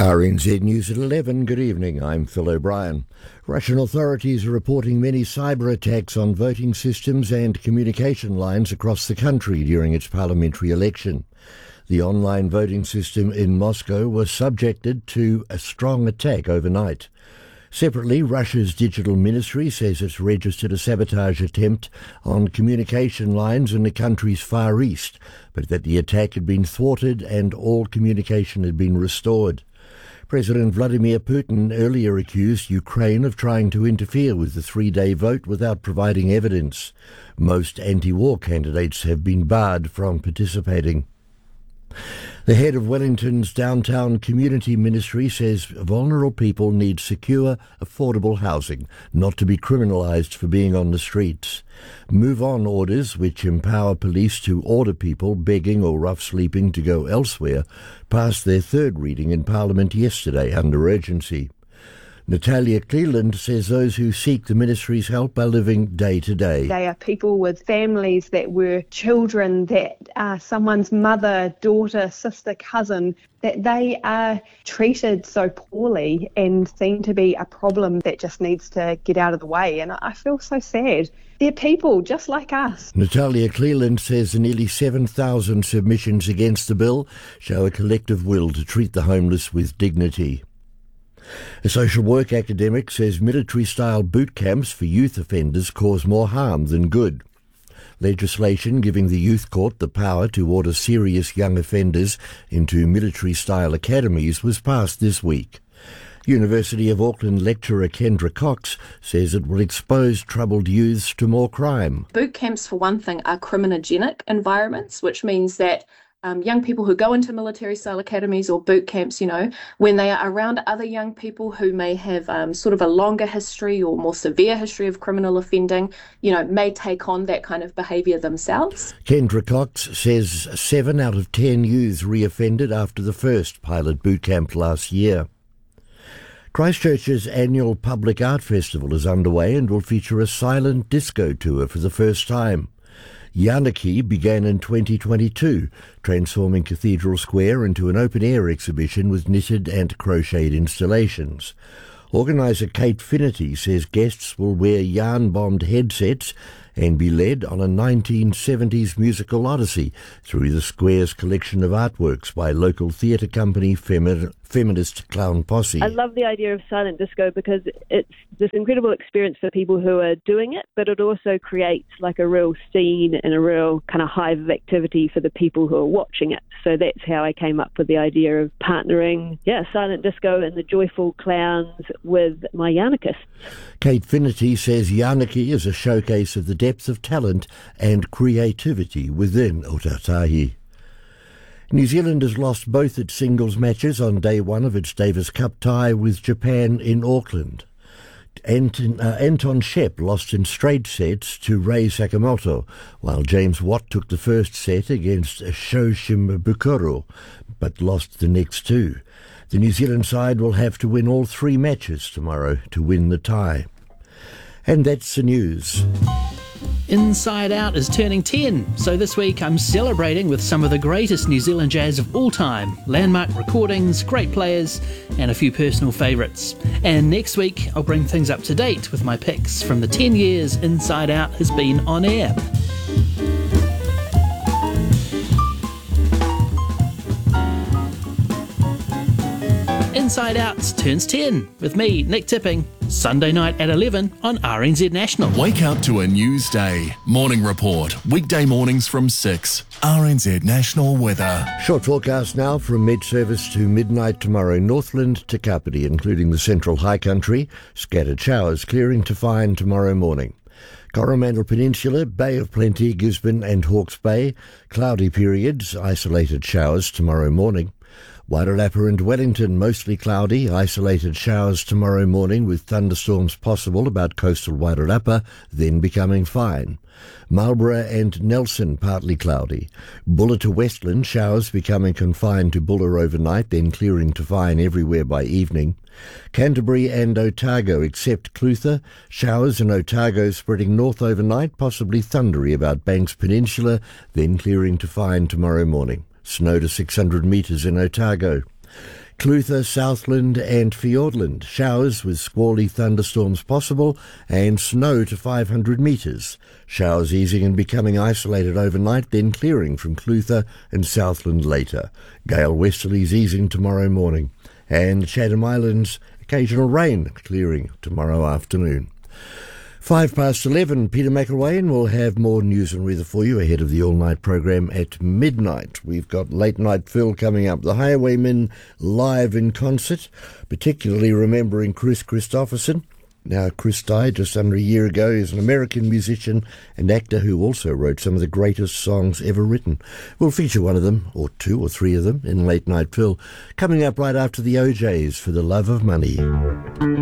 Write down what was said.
RNZ News at 11. Good evening, I'm Phil O'Brien. Russian authorities are reporting many cyber attacks on voting systems and communication lines across the country during its parliamentary election. The online voting system in Moscow was subjected to a strong attack overnight. Separately, Russia's digital ministry says it's registered a sabotage attempt on communication lines in the country's Far East, but that the attack had been thwarted and all communication had been restored. President Vladimir Putin earlier accused Ukraine of trying to interfere with the three-day vote without providing evidence. Most anti-war candidates have been barred from participating. The head of Wellington's downtown community ministry says vulnerable people need secure, affordable housing, not to be criminalised for being on the streets. Move-on orders, which empower police to order people begging or rough sleeping to go elsewhere, passed their third reading in Parliament yesterday under urgency. Natalia Cleland says those who seek the ministry's help are living day to day. They are people with families that were children that are someone's mother, daughter, sister, cousin, that they are treated so poorly and seem to be a problem that just needs to get out of the way. And I feel so sad. They're people just like us. Natalia Cleland says the nearly 7,000 submissions against the bill show a collective will to treat the homeless with dignity. A social work academic says military-style boot camps for youth offenders cause more harm than good. Legislation giving the Youth Court the power to order serious young offenders into military-style academies was passed this week. University of Auckland lecturer Kendra Cox says it will expose troubled youths to more crime. Boot camps, for one thing, are criminogenic environments, which means that young people who go into military-style academies or boot camps, when they are around other young people who may have sort of a longer history or more severe history of criminal offending, may take on that kind of behaviour themselves. Kendra Cox says 7 out of 10 youths reoffended after the first pilot boot camp last year. Christchurch's annual Public Art Festival is underway and will feature a silent disco tour for the first time. Yanaki began in 2022, transforming Cathedral Square into an open-air exhibition with knitted and crocheted installations. Organiser Kate Finnerty says guests will wear yarn-bombed headsets and be led on a 1970s musical odyssey through the Square's collection of artworks by local theatre company Feminist Clown Posse. I love the idea of silent disco because it's this incredible experience for people who are doing it, but it also creates like a real scene and a real kind of hive of activity for the people who are watching it. So that's how I came up with the idea of partnering, silent disco and the joyful clowns with my yarnikists. Kate Finnerty says Yanaki is a showcase of the depth of talent and creativity within Otatahi. New Zealand has lost both its singles matches on day one of its Davis Cup tie with Japan in Auckland. Anton Shep lost in straight sets to Rei Sakamoto, while James Watt took the first set against Shoshim Bukuro, but lost the next two. The New Zealand side will have to win all 3 matches tomorrow to win the tie. And that's the news. Inside Out is turning 10, so this week I'm celebrating with some of the greatest New Zealand jazz of all time, landmark recordings, great players, and a few personal favourites. And next week I'll bring things up to date with my picks from the 10 years Inside Out has been on air. Inside Out turns 10 with me, Nick Tipping, Sunday night at 11 on RNZ National. Wake up to a news day. Morning report. Weekday mornings from 6. RNZ National weather. Short forecast now from mid-service to midnight tomorrow. Northland to Kapiti, including the central high country. Scattered showers clearing to fine tomorrow morning. Coromandel Peninsula, Bay of Plenty, Gisborne and Hawke's Bay. Cloudy periods, isolated showers tomorrow morning. Wairarapa and Wellington, mostly cloudy, isolated showers tomorrow morning with thunderstorms possible about coastal Wairarapa, then becoming fine. Marlborough and Nelson, partly cloudy. Bulla to Westland, showers becoming confined to Bulla overnight, then clearing to fine everywhere by evening. Canterbury and Otago, except Clutha, showers in Otago spreading north overnight, possibly thundery about Banks Peninsula, then clearing to fine tomorrow morning. Snow to 600 metres in Otago. Clutha, Southland and Fiordland. Showers with squally thunderstorms possible and snow to 500 metres. Showers easing and becoming isolated overnight, then clearing from Clutha and Southland later. Gale westerlies easing tomorrow morning. And Chatham Islands, occasional rain clearing tomorrow afternoon. 11:05, Peter McElwain will have more news and weather for you ahead of the all-night program at midnight. We've got Late Night Phil coming up. The Highwaymen live in concert, particularly remembering Chris Christopherson. Now, Chris died just under a year ago. He's an American musician and actor who also wrote some of the greatest songs ever written. We'll feature one of them, or two or three of them, in Late Night Phil, coming up right after the OJs for The Love of Money.